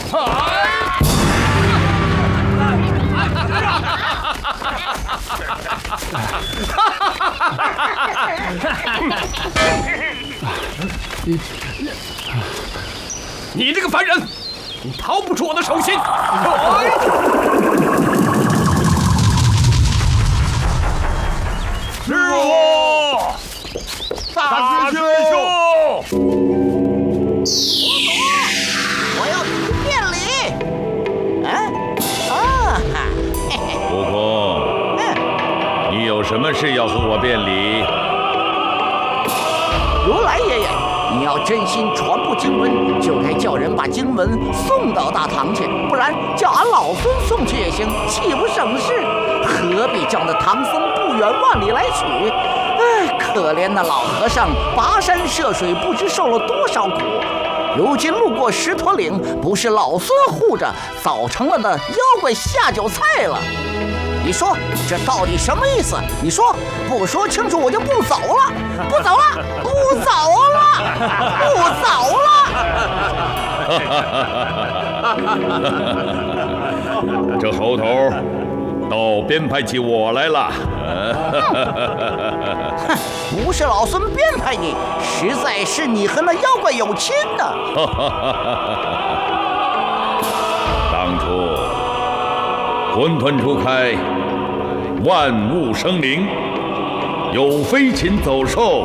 你这个凡人，你逃不出我的手心！ 是我，大师兄！ 我要变礼。 悟空，你有什么事要和我辩理？ 如来爷爷，你要真心传播经文，就该叫人把经文送到大唐去，不然叫俺老孙送去也行，岂不省事？何必叫那唐僧不远万里来取？可怜那老和尚跋山涉水，不知受了多少苦。如今路过石驼岭，不是老孙护着，早成了那妖怪下酒菜了。你说这到底什么意思？你说，不说清楚我就不走了，不走了，不走了，不走了。这猴头倒编排起我来了。 不是老孙编排你，实在是你和那妖怪有亲呢。 当初混沌初开，万物生灵，有飞禽走兽，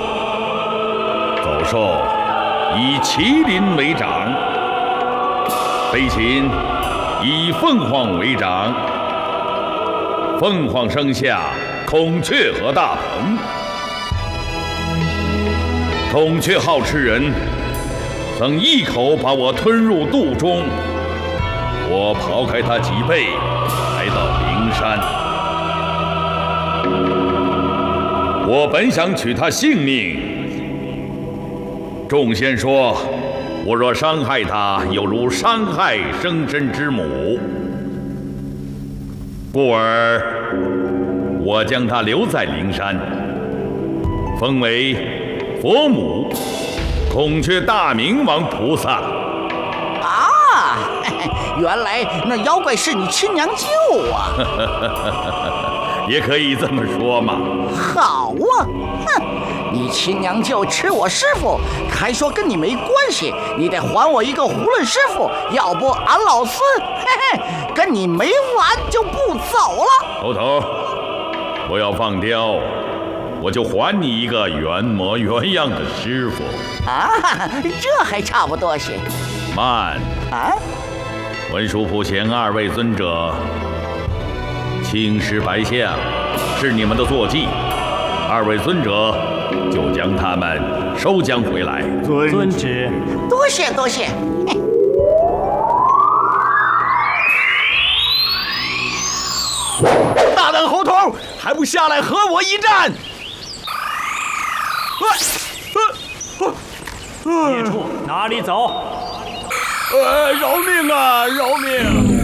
走兽以麒麟为长，飞禽以凤凰为长。凤凰生下孔雀和大鹏，孔雀好吃人，曾一口把我吞入肚中。我刨开它脊背，来到灵山。我本想取它性命，众仙说，我若伤害它，有如伤害生身之母。故而，我将它留在灵山，封为佛母孔雀大明王菩萨。 原来那妖怪是你亲娘舅啊！ 也可以这么说嘛。 好啊，哼！你亲娘舅吃我师傅，还说跟你没关系，你得还我一个囫囵师傅，要不俺老孙跟你没完就不走了。 头头，我要放雕，我就还你一个原模原样的师傅。 这还差不多些。 慢文殊普贤二位尊者，青石白象是你们的坐骑，二位尊者就将他们收将回来。 遵旨。 多谢多谢。 大胆猴头，还不下来和我一战！ 孽畜哪里走？ 饶命啊！饶命！